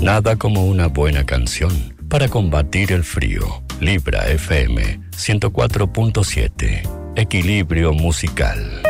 Nada como una buena canción para combatir el frío. Libra FM 104.7. Equilibrio musical.